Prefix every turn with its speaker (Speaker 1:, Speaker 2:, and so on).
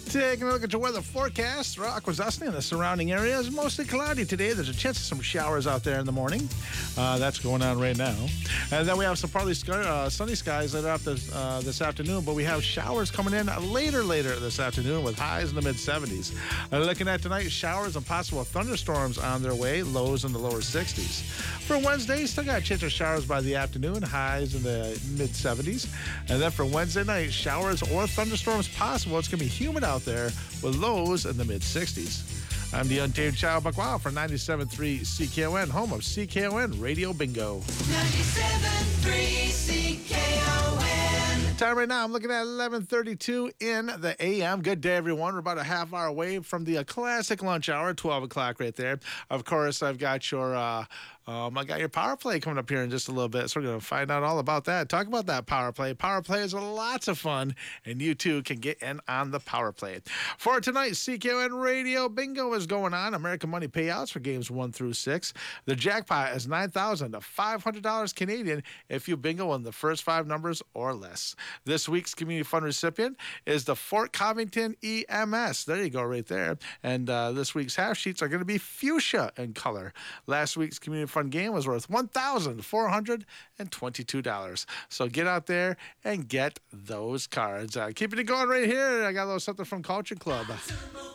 Speaker 1: Taking a look at your weather forecast. Akwesasne and the surrounding areas, mostly cloudy today. There's a chance of some showers out there in the morning. That's going on right now. And then we have some partly sunny skies later up this afternoon, but we have showers coming in later this afternoon with highs in the mid-70s. Looking at tonight, showers and possible thunderstorms on their way, lows in the lower 60s. For Wednesday, still got a chance of showers by the afternoon, highs in the mid-70s. And then for Wednesday night, showers or thunderstorms possible. It's going to be humid out there with lows in the mid-60s. I'm the Untamed Child Buckwild for 97.3 CKON, home of CKON Radio Bingo.
Speaker 2: 97.3 CKON.
Speaker 1: Time right now, I'm looking at 11:32 in the a.m. Good day, everyone. We're about a half hour away from the classic lunch hour, 12 o'clock right there. Of course, I've got your power play coming up here in just a little bit, so we're going to find out all about that. Talk about that power play. Power play is lots of fun, and you too can get in on the power play. For tonight, CKON Radio Bingo is going on. American money payouts for games 1 through 6. The jackpot is $9,000 to $500 Canadian if you bingo on the first 5 numbers or less. This week's community fund recipient is the Fort Covington EMS. There you go, right there. And this week's half sheets are going to be fuchsia in color. Last week's community fund game was worth $1,422. So get out there and get those cards. Keeping it going right here. I got a little something from Culture Club.